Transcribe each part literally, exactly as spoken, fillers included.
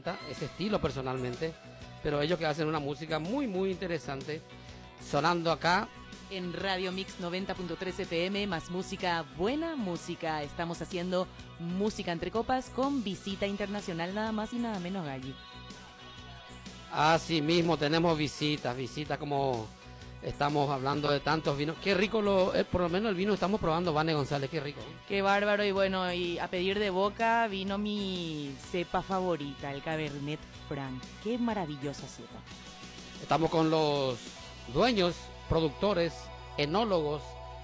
encanta ese estilo personalmente, pero ellos que hacen una música muy, muy interesante, sonando acá. En Radio Mix noventa punto tres F M, más música, buena música. Estamos haciendo música entre copas con visita internacional, nada más y nada menos, Galli. Así mismo tenemos visitas, visitas como estamos hablando de tantos vinos. Qué rico, lo, eh, por lo menos el vino estamos probando, Vane González, qué rico. Qué bárbaro, y bueno, y a pedir de boca vino mi cepa favorita, el Cabernet Franc. Qué maravillosa cepa. Estamos con los dueños, productores, enólogos,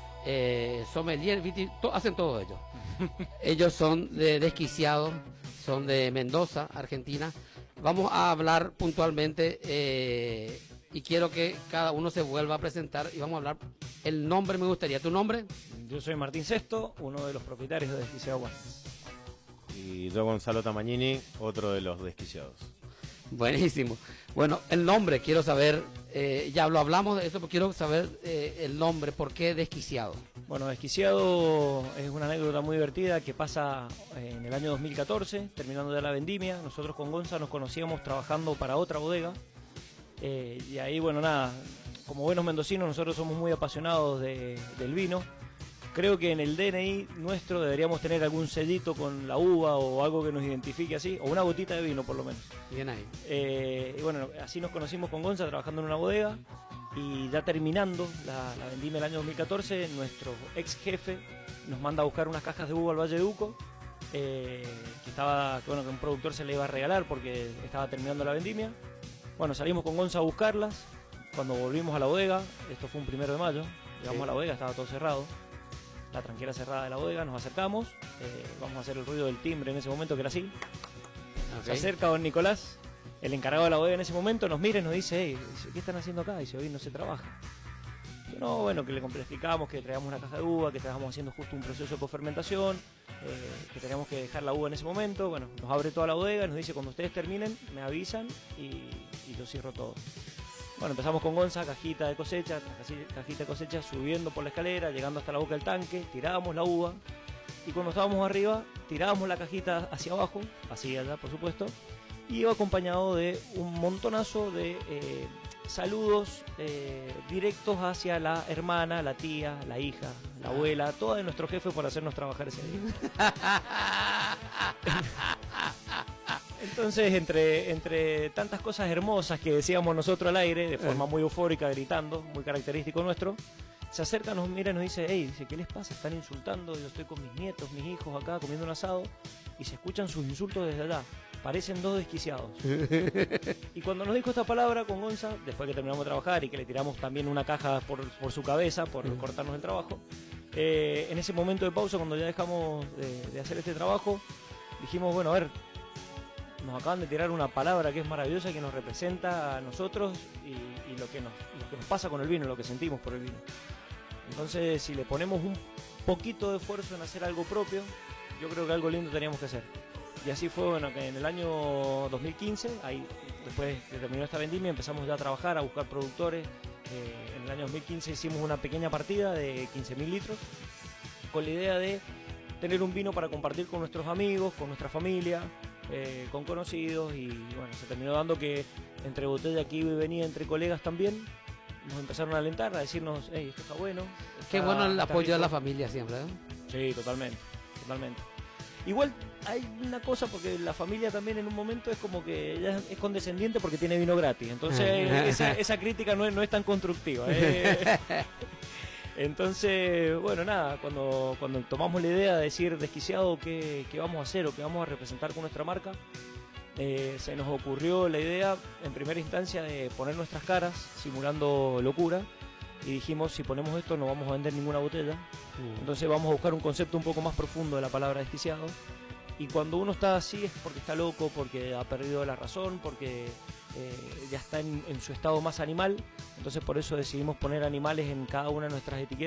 eh, sommelier, viti, to, hacen todo ello. Ellos son de Desquiciado, son de Mendoza, Argentina. Vamos a hablar puntualmente eh, y quiero que cada uno se vuelva a presentar y vamos a hablar. El nombre me gustaría. ¿Tu nombre? Yo soy Martín Sesto, uno de los propietarios de Desquiciado Wines. Y yo, Gonzalo Tamagnini, otro de los Desquiciados. Buenísimo. Bueno, el nombre, quiero saber, eh, ya lo hablamos de eso, pero quiero saber eh, el nombre, ¿por qué Desquiciado? Bueno, Desquiciado es una anécdota muy divertida que pasa en el año dos mil catorce, terminando ya la vendimia. Nosotros con Gonza nos conocíamos trabajando para otra bodega. Eh, y ahí, bueno, nada, como buenos mendocinos nosotros somos muy apasionados de, del vino. Creo que en el D N I nuestro deberíamos tener algún sellito con la uva o algo que nos identifique así, o una gotita de vino por lo menos. Bien ahí. Eh, y bueno, así nos conocimos con Gonza trabajando en una bodega, y ya terminando la, la vendimia el año dos mil catorce, nuestro ex jefe nos manda a buscar unas cajas de uva al Valle de Uco, eh, que estaba, que, bueno, que un productor se le iba a regalar porque estaba terminando la vendimia. Bueno, salimos con Gonza a buscarlas. Cuando volvimos a la bodega, esto fue un primero de mayo, llegamos Sí. a la bodega, estaba todo cerrado, la tranquera cerrada de la bodega, nos acercamos, eh, vamos a hacer el ruido del timbre en ese momento, que era así. Okay. Se acerca don Nicolás, el encargado de la bodega en ese momento, nos mira y nos dice, hey, ¿qué están haciendo acá? Dice, hoy no se trabaja. Y no, bueno, que le explicábamos que traíamos una caja de uva, que estábamos haciendo justo un proceso de cofermentación, eh, que teníamos que dejar la uva en ese momento. Bueno, nos abre toda la bodega, nos dice, cuando ustedes terminen, me avisan y, y lo cierro todo. Bueno, empezamos con Gonza, cajita de cosecha, cajita de cosecha, subiendo por la escalera, llegando hasta la boca del tanque, tirábamos la uva, y cuando estábamos arriba, tirábamos la cajita hacia abajo, hacia allá por supuesto, y iba acompañado de un montonazo de eh, saludos eh, directos hacia la hermana, la tía, la hija, la abuela, toda de nuestro jefe por hacernos trabajar ese día. Entonces, entre, entre tantas cosas hermosas que decíamos nosotros al aire, de forma muy eufórica, gritando, muy característico nuestro, se acerca, nos mira y nos dice, hey, dice, ¿qué les pasa? Están insultando, yo estoy con mis nietos, mis hijos acá comiendo un asado, y se escuchan sus insultos desde allá, parecen dos desquiciados. Y cuando nos dijo esta palabra con Gonza, después que terminamos de trabajar y que le tiramos también una caja por, por su cabeza, por mm. cortarnos el trabajo, eh, en ese momento de pausa, cuando ya dejamos de, de hacer este trabajo, dijimos, bueno, a ver, nos acaban de tirar una palabra que es maravillosa, que nos representa a nosotros y, y lo, que nos, lo que nos pasa con el vino, lo que sentimos por el vino. Entonces, si le ponemos un poquito de esfuerzo en hacer algo propio, yo creo que algo lindo teníamos que hacer. Y así fue, bueno, que en el año dos mil quince, ahí, después que terminó esta vendimia, empezamos ya a trabajar, a buscar productores. Eh, en el año dos mil quince hicimos una pequeña partida de quince mil litros, con la idea de tener un vino para compartir con nuestros amigos, con nuestra familia, eh, con conocidos, y bueno, se terminó dando que entre botella que iba y venía, entre colegas también, nos empezaron a alentar, a decirnos, hey, esto está bueno. Está, Qué bueno el apoyo rico. de la familia siempre, ¿eh? Sí, totalmente, totalmente. Igual hay una cosa, porque la familia también en un momento es como que ella es condescendiente porque tiene vino gratis, entonces esa, esa crítica no es, no es tan constructiva, ¿eh? Entonces, bueno, nada, cuando, cuando tomamos la idea de decir Desquiciado qué, qué vamos a hacer o qué vamos a representar con nuestra marca, eh, se nos ocurrió la idea en primera instancia de poner nuestras caras simulando locura, y dijimos, si ponemos esto no vamos a vender ninguna botella, uh. entonces vamos a buscar un concepto un poco más profundo de la palabra desquiciado, y cuando uno está así es porque está loco, porque ha perdido la razón, porque eh, ya está en, en su estado más animal. Entonces por eso decidimos poner animales en cada una de nuestras etiquetas.